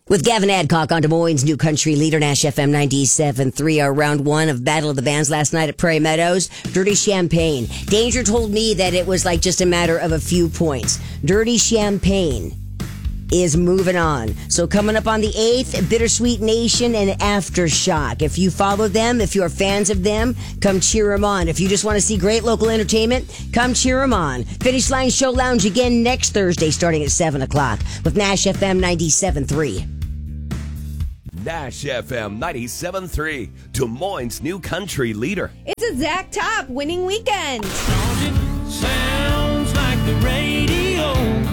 With Gavin Adcock on Des Moines' new country leader, Nash FM 97.3, our round one of Battle of the Bands last night at Prairie Meadows. Dirty Champagne. Danger told me that it was like just a matter of a few points. Dirty Champagne is moving on. So coming up on the 8th, Bittersweet Nation and Aftershock. If you follow them, if you're fans of them, come cheer them on. If you just want to see great local entertainment, come cheer them on. Finish Line Show Lounge again next Thursday starting at 7 o'clock with Nash FM 97.3. Nash FM 97.3, Des Moines' new country leader. It's a Zach Top winning weekend. Sounds like the radio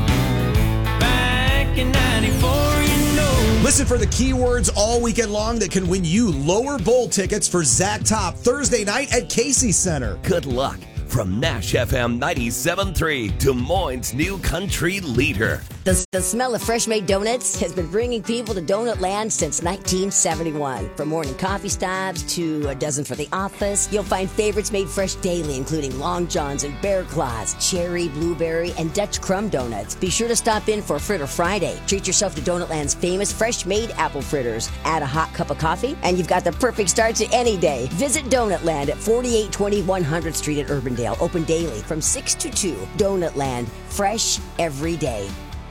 back in 94, you know. Listen for the keywords all weekend long that can win you lower bowl tickets for Zach Top Thursday night at Casey Center. Good luck from Nash FM 97.3, Des Moines' new country leader. The smell of fresh-made donuts has been bringing people to Donut Land since 1971. From morning coffee stops to a dozen for the office, you'll find favorites made fresh daily, including Long Johns and Bear Claws, cherry, blueberry, and Dutch crumb donuts. Be sure to stop in for Fritter Friday. Treat yourself to Donut Land's famous fresh-made apple fritters. Add a hot cup of coffee, and you've got the perfect start to any day. Visit Donut Land at 4820 100th Street at Urbandale. Open daily from 6 to 2. Donut Land, fresh every day.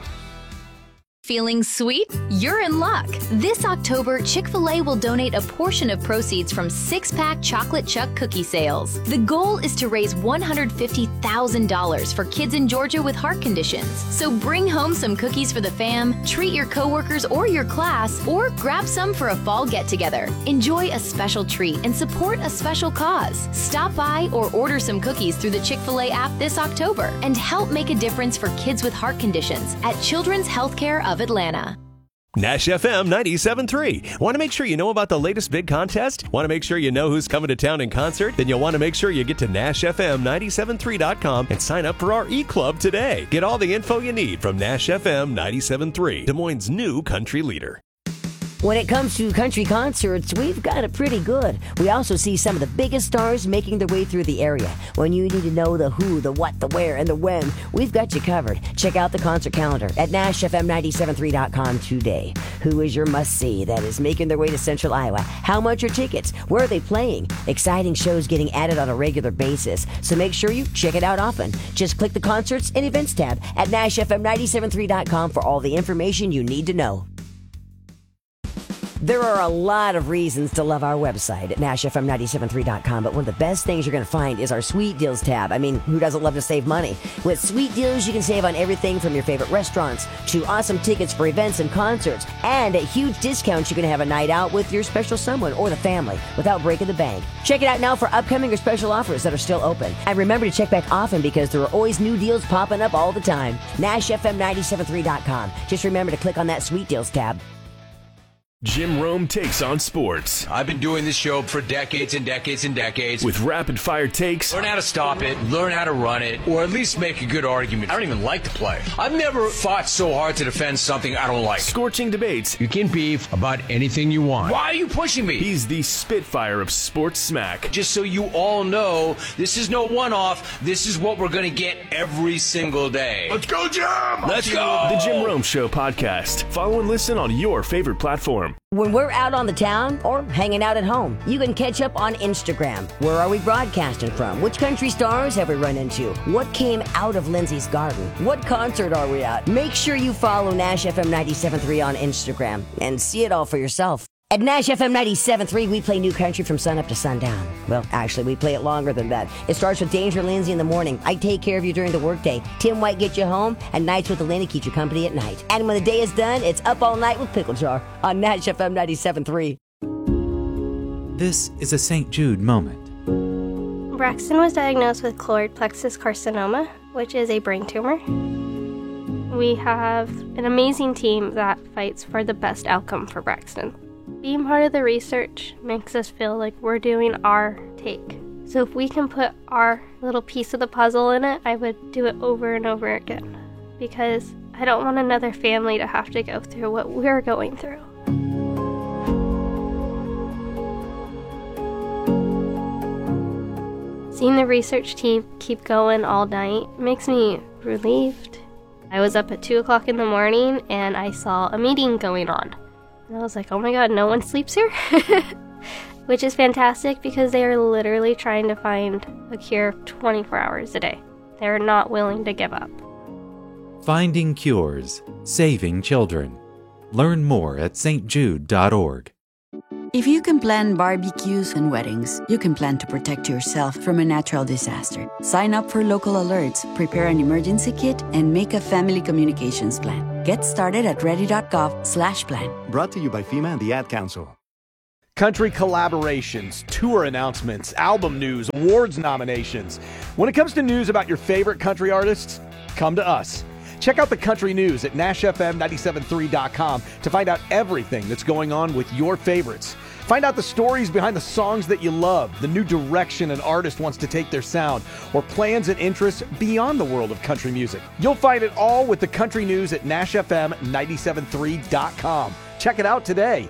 Feeling sweet? You're in luck. This October, Chick-fil-A will donate a portion of proceeds from 6-pack Chocolate Chuck cookie sales. The goal is to raise $150,000 for kids in Georgia with heart conditions. So bring home some cookies for the fam, treat your coworkers or your class, or grab some for a fall get-together. Enjoy a special treat and support a special cause. Stop by or order some cookies through the Chick-fil-A app this October and help make a difference for kids with heart conditions at Children's Healthcare of Atlanta. Nash FM 97.3. Want to make sure you know about the latest big contest? Want to make sure you know who's coming to town in concert? Then you'll want to make sure you get to NashFM973.com and sign up for our e-club today. Get all the info you need from Nash FM 97.3, Des Moines' new country leader. When it comes to country concerts, we've got it pretty good. We also see some of the biggest stars making their way through the area. When you need to know the who, the what, the where, and the when, we've got you covered. Check out the concert calendar at NashFM973.com today. Who is your must-see that is making their way to Central Iowa? How much are tickets? Where are they playing? Exciting shows getting added on a regular basis. So make sure you check it out often. Just click the Concerts and Events tab at NashFM973.com for all the information you need to know. There are a lot of reasons to love our website at NashFM973.com, but one of the best things you're going to find is our Sweet Deals tab. I mean, who doesn't love to save money? With Sweet Deals, you can save on everything from your favorite restaurants to awesome tickets for events and concerts, and at huge discounts you can have a night out with your special someone or the family without breaking the bank. Check it out now for upcoming or special offers that are still open. And remember to check back often because there are always new deals popping up all the time. NashFM973.com. Just remember to click on that Sweet Deals tab. Jim Rome takes on sports. I've been doing this show for decades and decades and decades. With rapid-fire takes. Learn how to stop it, learn how to run it, or at least make a good argument. I don't even like to play. I've never fought so hard to defend something I don't like. Scorching debates. You can beef about anything you want. Why are you pushing me? He's the Spitfire of sports smack. Just so you all know, this is no one-off. This is what we're going to get every single day. Let's go, Jim! Let's go! The Jim Rome Show podcast. Follow and listen on your favorite platform. When we're out on the town or hanging out at home, you can catch up on Instagram. Where are we broadcasting from? Which country stars have we run into? What came out of Lindsay's garden? What concert are we at? Make sure you follow Nash FM 97.3 on Instagram and see it all for yourself. At Nash FM 97.3, we play new country from sunup to sundown. Well, actually, we play it longer than that. It starts with Danger Lindsay in the morning. I take care of you during the workday. Tim White gets you home, and Nights with Elena keeps you company at night. And when the day is done, it's Up All Night with Pickle Jar on Nash FM 97.3. This is a St. Jude moment. Braxton was diagnosed with choroid plexus carcinoma, which is a brain tumor. We have an amazing team that fights for the best outcome for Braxton. Being part of the research makes us feel like we're doing our take. So if we can put our little piece of the puzzle in it, I would do it over and over again. Because I don't want another family to have to go through what we're going through. Seeing the research team keep going all night makes me relieved. I was up at 2 o'clock in the morning and I saw a meeting going on. And I was like, oh my god, no one sleeps here? Which is fantastic because they are literally trying to find a cure 24 hours a day. They're not willing to give up. Finding cures, saving children. Learn more at stjude.org. If you can plan barbecues and weddings, you can plan to protect yourself from a natural disaster. Sign up for local alerts, prepare an emergency kit, and make a family communications plan. Get started at ready.gov/plan. Brought to you by FEMA and the Ad Council. Country collaborations, tour announcements, album news, awards nominations. When it comes to news about your favorite country artists, come to us. Check out the country news at NashFM973.com to find out everything that's going on with your favorites. Find out the stories behind the songs that you love, the new direction an artist wants to take their sound, or plans and interests beyond the world of country music. You'll find it all with the country news at NashFM973.com. Check it out today.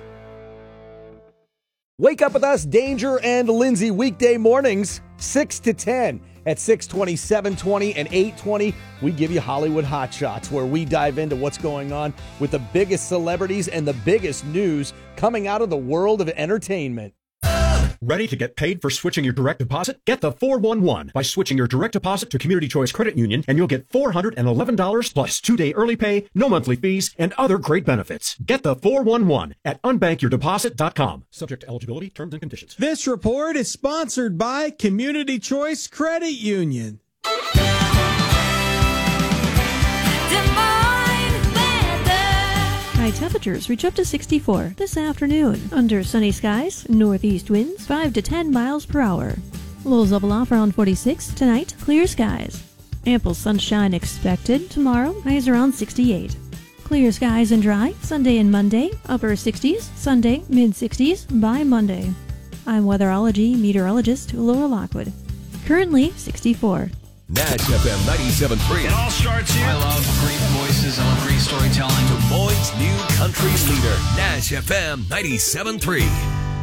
Wake up with us, Danger and Lindsay, weekday mornings, 6 to 10. At 6:20, 7:20, and 8:20, we give you Hollywood Hot Shots, where we dive into what's going on with the biggest celebrities and the biggest news coming out of the world of entertainment. Ready to get paid for switching your direct deposit? Get the 411 by switching your direct deposit to Community Choice Credit Union, and you'll get $411 plus 2-day early pay, no monthly fees, and other great benefits. Get the 411 at unbankyourdeposit.com. Subject to eligibility, terms and conditions. This report is sponsored by Community Choice Credit Union. High temperatures reach up to 64 this afternoon. Under sunny skies, northeast winds 5 to 10 miles per hour. Lows level off around 46. Tonight, clear skies. Ample sunshine expected. Tomorrow, highs around 68. Clear skies and dry. Sunday and Monday, upper 60s. Sunday, mid-60s by Monday. I'm weatherology meteorologist Laura Lockwood. Currently 64. Nash FM 97.3. It all starts here. I love great voices. I love great storytelling. Des Moines' new country leader, Nash FM 97.3.